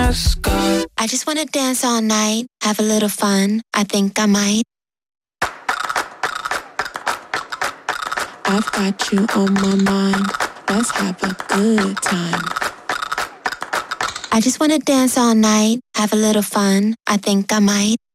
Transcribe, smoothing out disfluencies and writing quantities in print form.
Alaska. I just wanna dance all night, have a little fun. I think I might. I've got you on my mind. Let's have a good time. I just wanna dance all night, have a little fun. I think I might.